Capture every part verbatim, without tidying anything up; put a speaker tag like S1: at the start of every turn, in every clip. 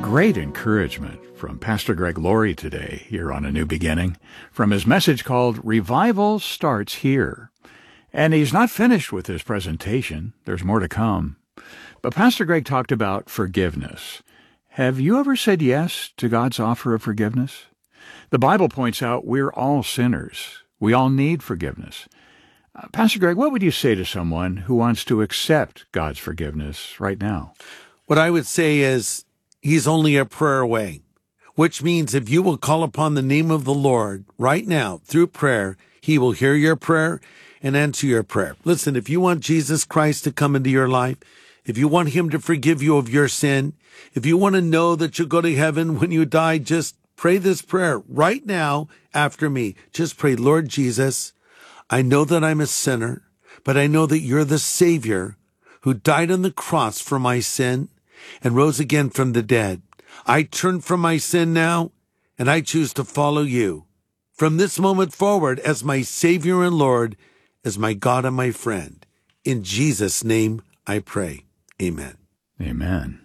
S1: great encouragement from Pastor Greg Laurie today here on A New Beginning from his message called Revival Starts Here. And he's not finished with his presentation. There's more to come. But Pastor Greg talked about forgiveness. Have you ever said yes to God's offer of forgiveness? The Bible points out we're all sinners. We all need forgiveness. Uh, Pastor Greg, what would you say to someone who wants to accept God's forgiveness right now?
S2: What I would say is he's only a prayer away, which means if you will call upon the name of the Lord right now through prayer, he will hear your prayer and answer your prayer. Listen, if you want Jesus Christ to come into your life, if you want him to forgive you of your sin, if you want to know that you'll go to heaven when you die, just pray this prayer right now after me. Just pray, Lord Jesus, I know that I'm a sinner, but I know that you're the Savior who died on the cross for my sin and rose again from the dead. I turn from my sin now, and I choose to follow you from this moment forward as my Savior and Lord, as my God and my friend. In Jesus' name I pray. Amen.
S1: Amen.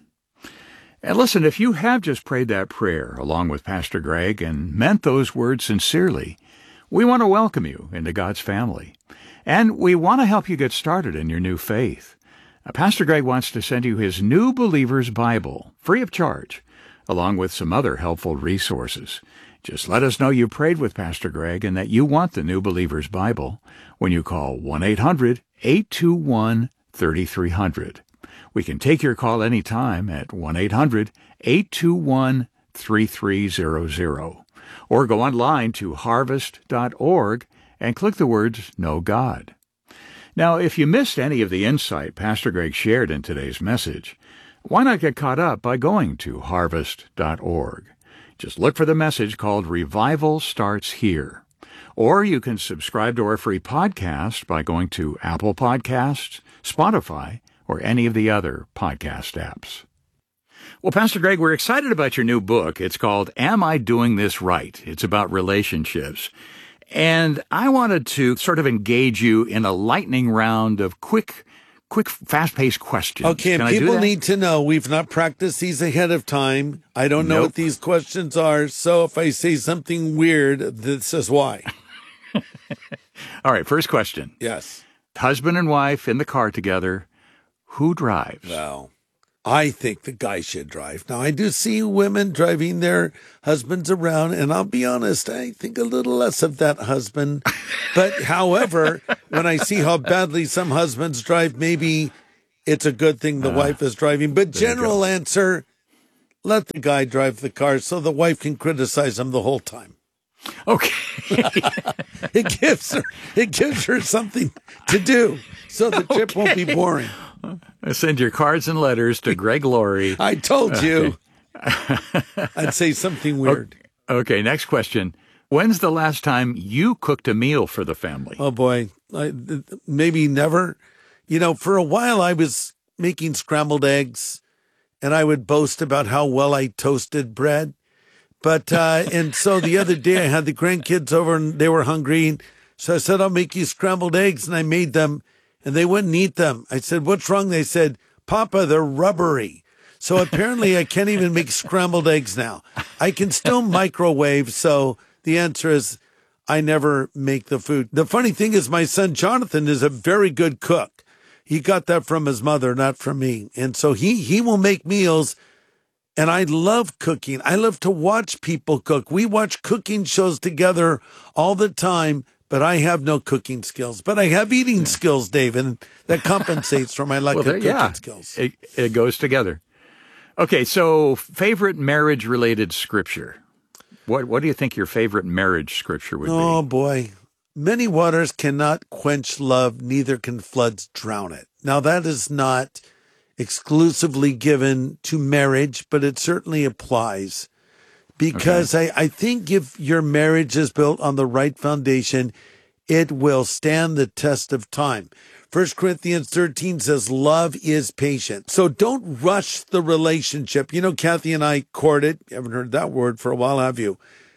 S1: And listen, if you have just prayed that prayer along with Pastor Greg and meant those words sincerely, we want to welcome you into God's family. And we want to help you get started in your new faith. Uh, Pastor Greg wants to send you his New Believer's Bible, free of charge, along with some other helpful resources. Just let us know you prayed with Pastor Greg and that you want the New Believer's Bible when you call one eight hundred, eight two one, three three zero zero. We can take your call anytime at one eight hundred, eight two one, three three zero zero. Or go online to harvest dot org and click the words Know God. Now, if you missed any of the insight Pastor Greg shared in today's message, why not get caught up by going to harvest dot org? Just look for the message called Revival Starts Here. Or you can subscribe to our free podcast by going to Apple Podcasts, Spotify, or any of the other podcast apps. Well, Pastor Greg, we're excited about your new book. It's called Am I Doing This Right? It's about relationships. And I wanted to sort of engage you in a lightning round of quick, quick, fast-paced questions.
S2: Okay, and people need to know we've not practiced these ahead of time. I don't know nope. what these questions are, so if I say something weird, this is why.
S1: All right, first question.
S2: Yes.
S1: Husband and wife in the car together. Who drives?
S2: Well, I think the guy should drive. Now, I do see women driving their husbands around, and I'll be honest, I think a little less of that husband. But however, when I see how badly some husbands drive, maybe it's a good thing the uh, wife is driving. But general answer, let the guy drive the car so the wife can criticize him the whole time.
S1: Okay.
S2: it gives her it gives her something to do so the trip okay. won't be boring.
S1: Send your cards and letters to Greg Laurie.
S2: I told you. I'd say something weird.
S1: Okay, next question. When's the last time you cooked a meal for the family?
S2: Oh, boy. I, maybe never. You know, for a while I was making scrambled eggs, and I would boast about how well I toasted bread. But, uh, and so the other day I had the grandkids over, and they were hungry. So I said, I'll make you scrambled eggs, and I made them. And they wouldn't eat them. I said, what's wrong? They said, Papa, they're rubbery. So apparently I can't even make scrambled eggs now. I can still microwave. So the answer is I never make the food. The funny thing is my son Jonathan is a very good cook. He got that from his mother, not from me. And so he, he will make meals. And I love cooking. I love to watch people cook. We watch cooking shows together all the time. But I have no cooking skills. But I have eating yeah. skills, David, and that compensates for my lack well, there, of cooking
S1: yeah.
S2: skills.
S1: It, it goes together. Okay, so favorite marriage-related scripture. What What do you think your favorite marriage scripture would
S2: oh,
S1: be?
S2: Oh, boy. Many waters cannot quench love, neither can floods drown it. Now, that is not exclusively given to marriage, but it certainly applies. Because okay. I, I think if your marriage is built on the right foundation, it will stand the test of time. First Corinthians thirteen says, love is patient. So don't rush the relationship. You know, Kathy and I courted. You haven't heard that word for a while, have you?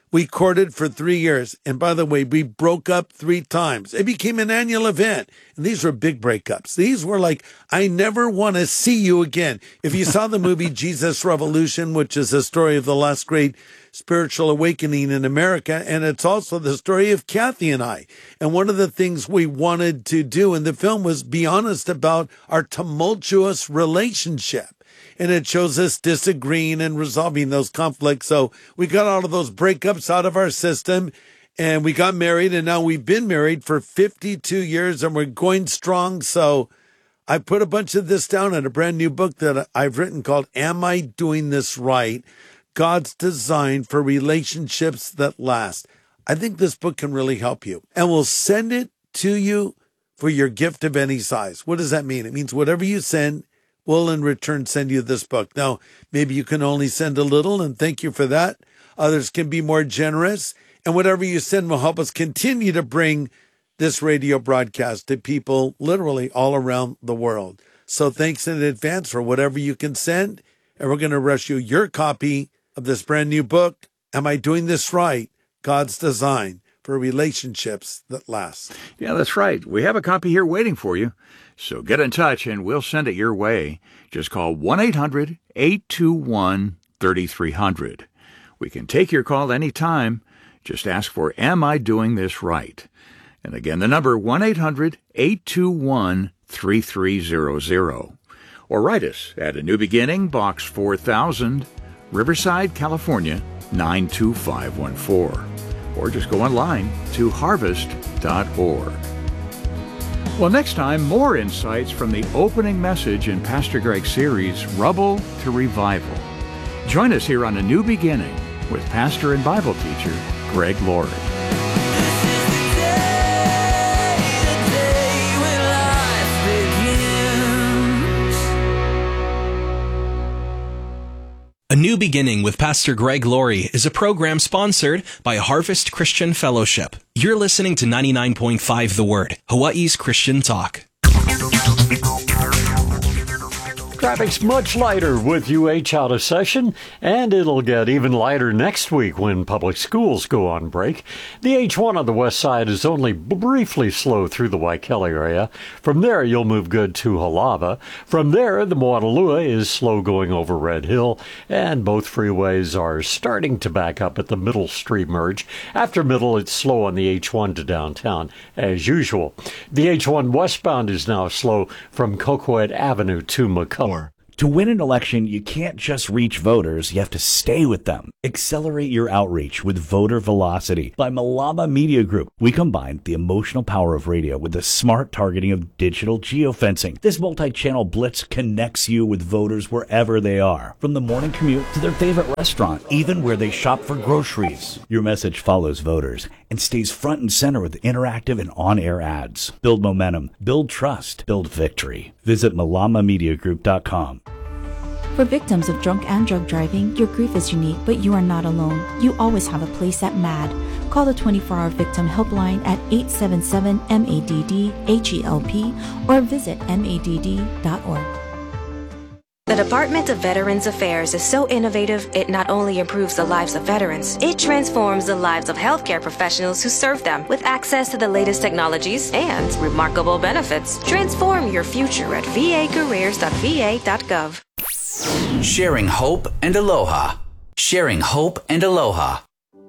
S2: We courted for three years. And by the way, we broke up three times. It became an annual event. And these were big breakups. These were like, I never want to see you again. If you saw the movie Jesus Revolution, which is the story of the last great spiritual awakening in America, and it's also the story of Kathy and I. And one of the things we wanted to do in the film was be honest about our tumultuous relationship. And it shows us disagreeing and resolving those conflicts. So we got all of those breakups out of our system, and we got married, and now we've been married for fifty-two years, and we're going strong. So I put a bunch of this down in a brand new book that I've written called Am I Doing This Right? God's Design for Relationships That Last. I think this book can really help you. And we'll send it to you for your gift of any size. What does that mean? It means whatever you send, we'll in return send you this book. Now, maybe you can only send a little, and thank you for that. Others can be more generous. And whatever you send will help us continue to bring this radio broadcast to people literally all around the world. So thanks in advance for whatever you can send. And we're going to rush you your copy of this brand new book, Am I Doing This Right? God's Design for Relationships That Last.
S1: Yeah, that's right. We have a copy here waiting for you. So get in touch and we'll send it your way. Just call one eight hundred eight two one three three zero zero. We can take your call anytime. Just ask for Am I Doing This Right? And again, the number one eight hundred eight two one three three zero zero. Or write us at A New Beginning, Box four thousand, Riverside, California, nine two five one four. Or just go online to harvest dot org. Well, next time, more insights from the opening message in Pastor Greg's series, Rubble to Revival. Join us here on A New Beginning with pastor and Bible teacher Greg Laurie.
S3: A New Beginning with Pastor Greg Laurie is a program sponsored by Harvest Christian Fellowship. You're listening to ninety-nine point five The Word, Hawaii's Christian Talk.
S4: Traffic's much lighter with U H out of session, and it'll get even lighter next week when public schools go on break. The H one on the west side is only briefly slow through the Waikele area. From there, you'll move good to Halava. From there, the Moanalua is slow going over Red Hill, and both freeways are starting to back up at the Middle Street merge. After Middle, it's slow on the H one to downtown, as usual. The H one westbound is now slow from Cocoette Avenue to McCullough.
S5: To win an election, you can't just reach voters, you have to stay with them. Accelerate your outreach with Voter Velocity by Malama Media Group. We combine the emotional power of radio with the smart targeting of digital geofencing. This multi-channel blitz connects you with voters wherever they are, from the morning commute to their favorite restaurant, even where they shop for groceries. Your message follows voters and stays front and center with interactive and on-air ads. Build momentum, build trust, build victory. Visit malama media group dot com.
S6: For victims of drunk and drug driving, your grief is unique, but you are not alone. You always have a place at MADD. Call the twenty-four hour Victim Helpline at eight seven seven M A D D H E L P or visit M A D D dot org.
S7: The Department of Veterans Affairs is so innovative, it not only improves the lives of veterans, it transforms the lives of healthcare professionals who serve them with access to the latest technologies and remarkable benefits. Transform your future at v a careers dot v a dot gov.
S8: Sharing hope and aloha. Sharing hope and aloha.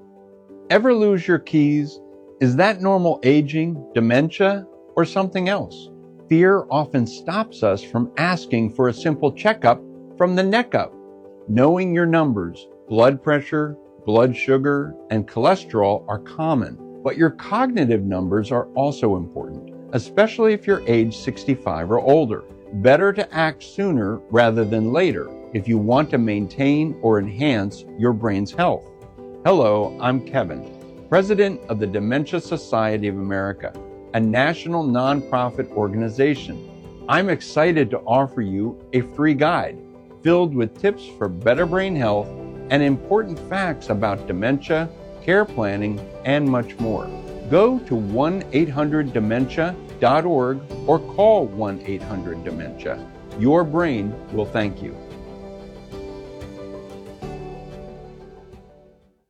S9: Ever lose your keys? Is that normal aging, dementia, or something else? Fear often stops us from asking for a simple checkup from the neck up. Knowing your numbers, blood pressure, blood sugar, and cholesterol are common, but your cognitive numbers are also important, especially if you're age sixty-five or older. Better to act sooner rather than later if you want to maintain or enhance your brain's health. Hello, I'm Kevin, President of the Dementia Society of America, a national nonprofit organization. I'm excited to offer you a free guide filled with tips for better brain health and important facts about dementia, care planning, and much more. Go to one eight hundred dementia dot org or call one eight hundred dementia. Your brain will thank you.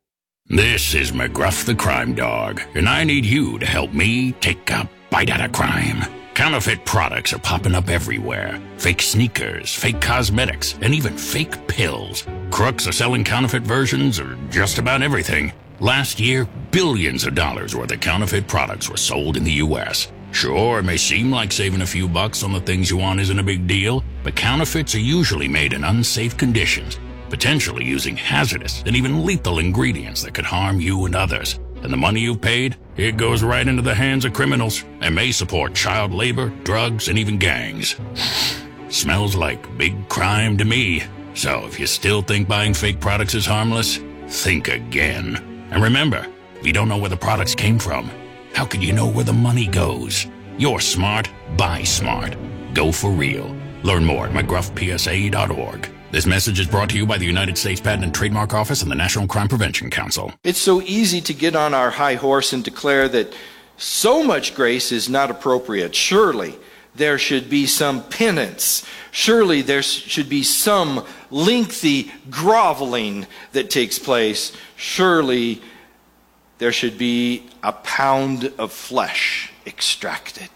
S10: This is McGruff the Crime Dog, and I need you to help me take a bite out of crime. Counterfeit products are popping up everywhere. Fake sneakers, fake cosmetics, and even fake pills. Crooks are selling counterfeit versions of just about everything. Last year, billions of dollars worth of counterfeit products were sold in the U S Sure, it may seem like saving a few bucks on the things you want isn't a big deal, but counterfeits are usually made in unsafe conditions, potentially using hazardous and even lethal ingredients that could harm you and others. And the money you've paid, it goes right into the hands of criminals and may support child labor, drugs, and even gangs. Smells like big crime to me. So if you still think buying fake products is harmless, think again. And remember, if you don't know where the products came from, how can you know where the money goes? You're smart, buy smart. Go for real. Learn more at mcgruff p s a dot org. This message is brought to you by the United States Patent and Trademark Office and the National Crime Prevention Council.
S11: It's so easy to get on our high horse and declare that so much grace is not appropriate. Surely there should be some penance. Surely there should be some lengthy groveling that takes place. Surely there should be a pound of flesh extracted.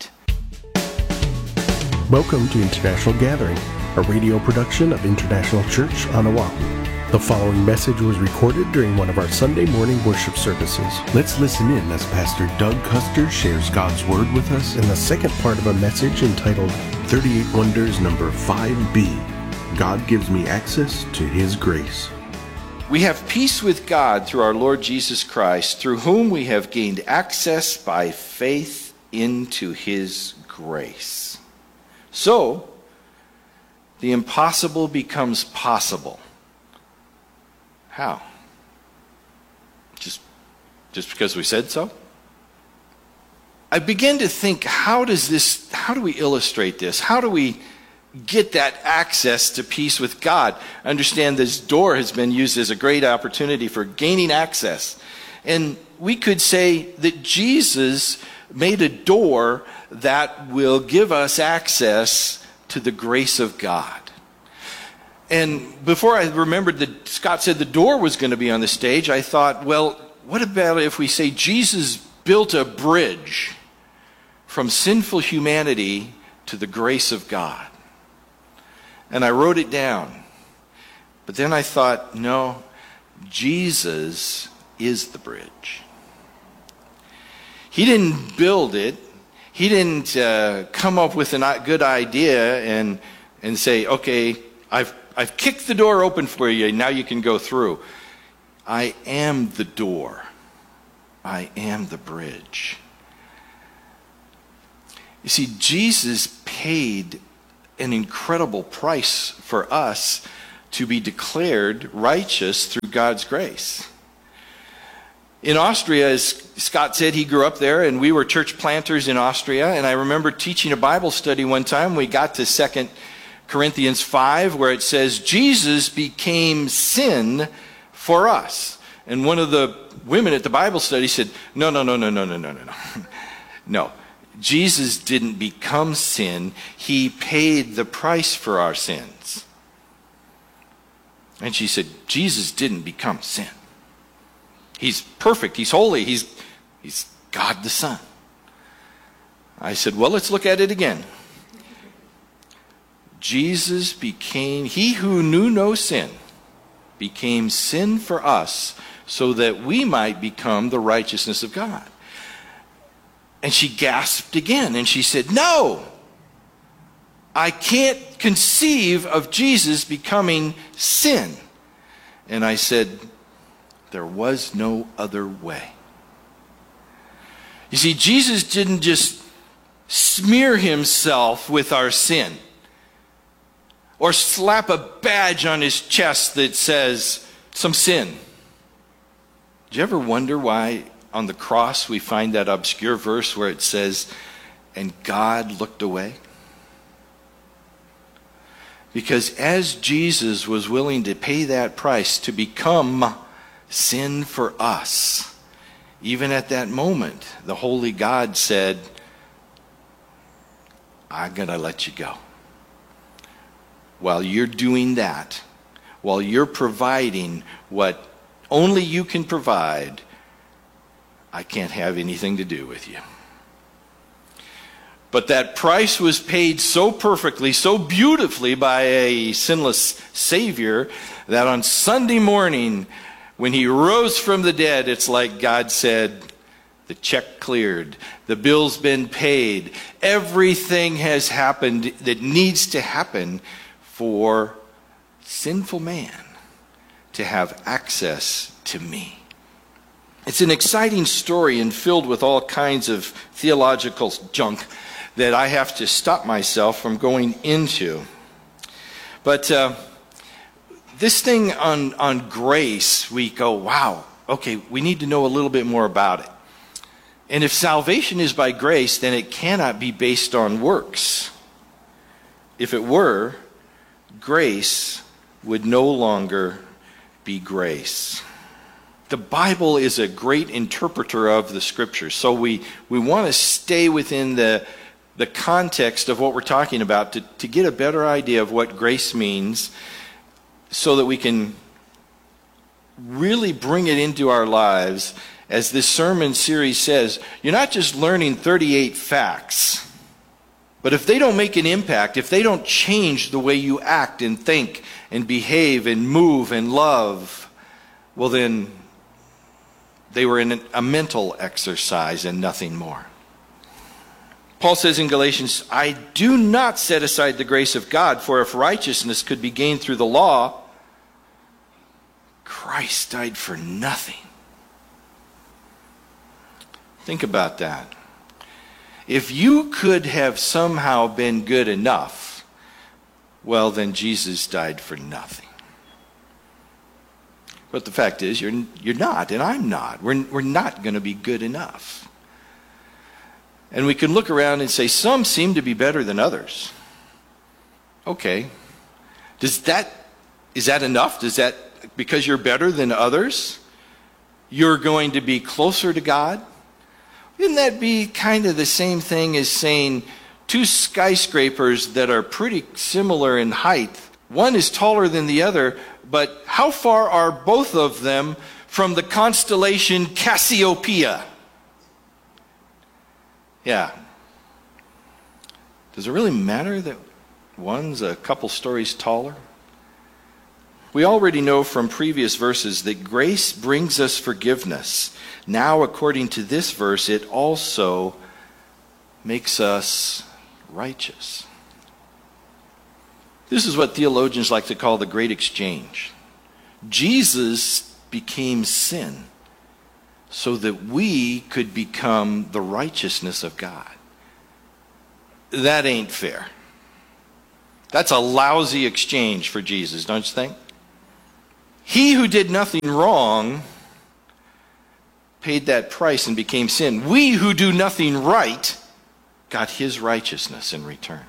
S12: Welcome to International Gathering, a radio production of International Church on Oahu. The following message was recorded during one of our Sunday morning worship services. Let's listen in as Pastor Doug Custer shares God's Word with us in the second part of a message entitled thirty-eight Wonders number five B, God Gives Me Access to His Grace.
S11: We have peace with God through our Lord Jesus Christ, through whom we have gained access by faith into His grace. So, the impossible becomes possible. How? Just, just because we said so? I begin to think, how does this, how do we illustrate this? How do we get that access to peace with God? I understand this door has been used as a great opportunity for gaining access. And we could say that Jesus made a door that will give us access to the grace of God. And before I remembered that Scott said the door was going to be on the stage, I thought, well, what about if we say Jesus built a bridge from sinful humanity to the grace of God? And I wrote it down. But then I thought, no, Jesus is the bridge. He didn't build it. He didn't uh, come up with a good idea and and say, okay, I've I've kicked the door open for you, now you can go through. I am the door. I am the bridge. You see, Jesus paid an incredible price for us to be declared righteous through God's grace. In Austria, as Scott said, he grew up there, and we were church planters in Austria. And I remember teaching a Bible study one time. We got to Second Corinthians five, where it says, Jesus became sin for us. And one of the women at the Bible study said, no, no, no, no, no, no, no, no, no. No, Jesus didn't become sin. He paid the price for our sins. And she said, Jesus didn't become sin. He's perfect. He's holy. He's, he's God the Son. I said, well, let's look at it again. Jesus became, he who knew no sin, became sin for us so that we might become the righteousness of God. And she gasped again and she said, no, I can't conceive of Jesus becoming sin. And I said, there was no other way. You see, Jesus didn't just smear himself with our sin or slap a badge on his chest that says some sin. Did you ever wonder why on the cross we find that obscure verse where it says, and God looked away? Because as Jesus was willing to pay that price to become sin for us, even at that moment, the holy God said, I'm going to let you go. While you're doing that, while you're providing what only you can provide, I can't have anything to do with you. But that price was paid so perfectly, so beautifully by a sinless Savior that on Sunday morning, when he rose from the dead, it's like God said, the check cleared, the bill's been paid, everything has happened that needs to happen for sinful man to have access to me. It's an exciting story and filled with all kinds of theological junk that I have to stop myself from going into. But uh, this thing on, on grace, we go, wow, okay, we need to know a little bit more about it. And if salvation is by grace, then it cannot be based on works. If it were, grace would no longer be grace. The Bible is a great interpreter of the Scriptures, so we, we want to stay within the, the context of what we're talking about to, to get a better idea of what grace means so that we can really bring it into our lives. As this sermon series says, you're not just learning thirty-eight facts, but if they don't make an impact, if they don't change the way you act and think and behave and move and love, well then they were in a mental exercise and nothing more. Paul says in Galatians, I do not set aside the grace of God, for if righteousness could be gained through the law, Christ died for nothing. Think about that. If you could have somehow been good enough, well, then Jesus died for nothing. But the fact is, you're, you're not, and I'm not. We're, we're not going to be good enough. And we can look around and say, some seem to be better than others. Okay. Does that, is that enough? Does that, because you're better than others, you're going to be closer to God? Wouldn't that be kind of the same thing as saying two skyscrapers that are pretty similar in height? One is taller than the other, but how far are both of them from the constellation Cassiopeia? Yeah. Does it really matter that one's a couple stories taller? We already know from previous verses that grace brings us forgiveness. Now, according to this verse, it also makes us righteous. This is what theologians like to call the great exchange. Jesus became sin so that we could become the righteousness of God. That ain't fair. That's a lousy exchange for Jesus, don't you think? He who did nothing wrong paid that price and became sin. We who do nothing right got his righteousness in return.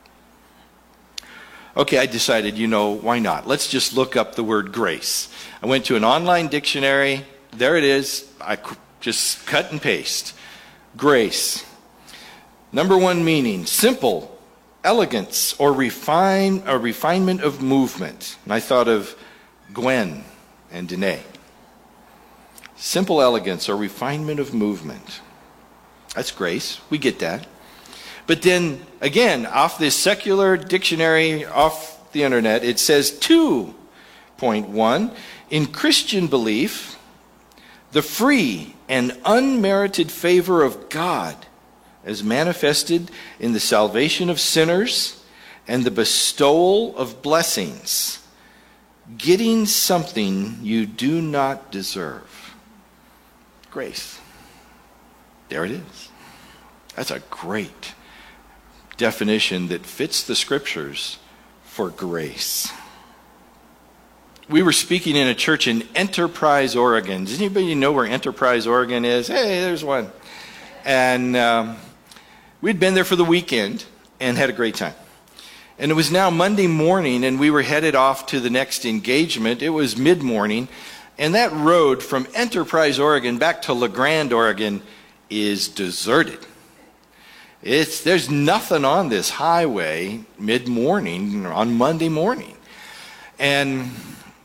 S11: Okay, I decided, you know, why not? Let's just look up the word grace. I went to an online dictionary. There it is. I just cut and paste. Grace. Number one meaning, simple, elegance, or refine, a refinement of movement. And I thought of Gwen and Danae. Simple elegance or refinement of movement. That's grace. We get that. But then, again, off this secular dictionary, off the internet, it says two point one, in Christian belief, the free and unmerited favor of God as manifested in the salvation of sinners and the bestowal of blessings, getting something you do not deserve. Grace. There it is. That's a great definition that fits the Scriptures for grace. We were speaking in a church in Enterprise, Oregon. Does anybody know where Enterprise, Oregon is? Hey, there's one. And um, we'd been there for the weekend and had a great time. And it was now Monday morning, and we were headed off to the next engagement. It was mid-morning, and that road from Enterprise, Oregon, back to La Grande, Oregon, is deserted. It's, there's nothing on this highway mid-morning, on Monday morning. And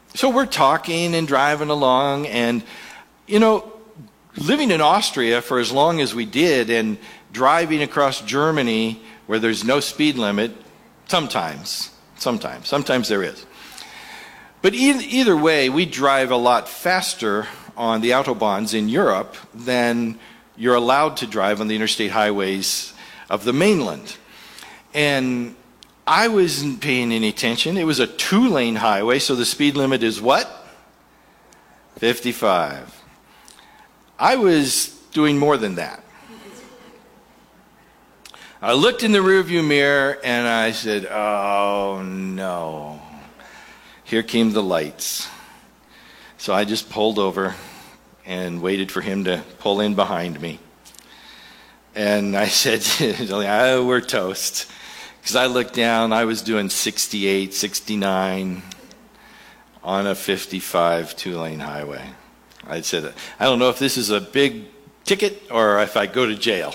S11: so we're talking and driving along, and, you know, living in Austria for as long as we did and driving across Germany where there's no speed limit, sometimes, sometimes, sometimes there is. But e- either way, we drive a lot faster on the autobahns in Europe than you're allowed to drive on the interstate highways of the mainland. And I wasn't paying any attention. It was a two-lane highway, so the speed limit is what? fifty-five. I was doing more than that. I looked in the rearview mirror and I said, oh no, here came the lights. So I just pulled over and waited for him to pull in behind me. And I said, oh, we're toast. Because I looked down, I was doing sixty-eight, sixty-nine on a fifty-five two-lane highway. I said, I don't know if this is a big ticket or if I go to jail.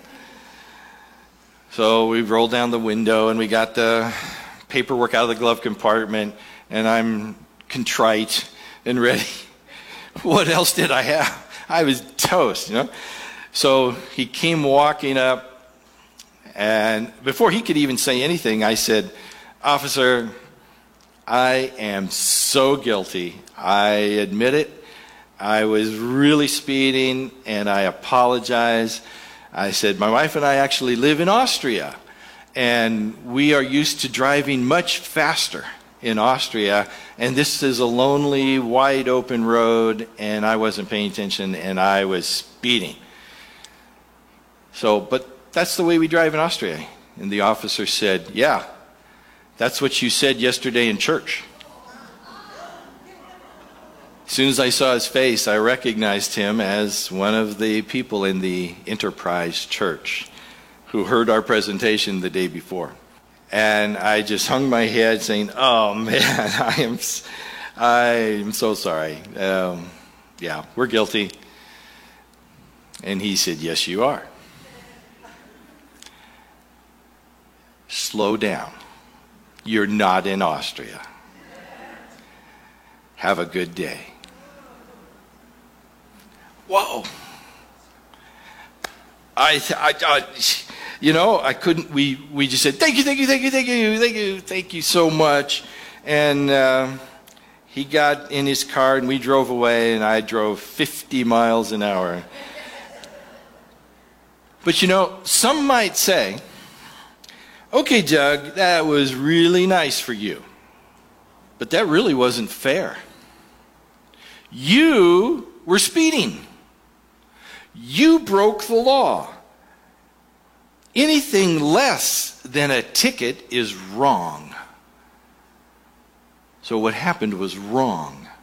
S11: So we rolled down the window and we got the paperwork out of the glove compartment, and I'm contrite and ready. What else did I have? I was toast, you know. So he came walking up, and before he could even say anything, I said, officer, I am so guilty. I admit it. I was really speeding, and I apologize. I said, my wife and I actually live in Austria, and we are used to driving much faster in Austria, and this is a lonely, wide open road, and I wasn't paying attention, and I was speeding. So, but that's the way we drive in Austria. And the officer said, yeah, that's what you said yesterday in church. As soon as I saw his face, I recognized him as one of the people in the Enterprise Church who heard our presentation the day before. And I just hung my head saying, oh man, I am, I am so sorry. Um, yeah, we're guilty. And he said, yes, you are. Slow down. You're not in Austria. Have a good day. Whoa. I, I, I, you know, I couldn't, we, we just said, thank you, thank you, thank you, thank you, thank you, thank you so much. And uh, he got in his car and we drove away, and I drove fifty miles an hour. But you know, some might say, okay, Doug, that was really nice for you, but that really wasn't fair. You were speeding. You broke the law. Anything less than a ticket is wrong. So what happened was wrong.